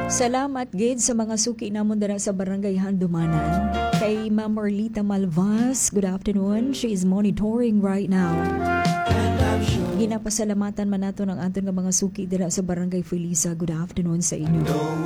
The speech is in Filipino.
Salamat gid sa mga suki namon dira sa Barangay Handumanan. Kay Ma'am Marlita Malvas, good afternoon. She is monitoring right now. Ginapasalamatan man nato ng aton nga mga suki dira sa Barangay Felisa. Good afternoon sa inyo.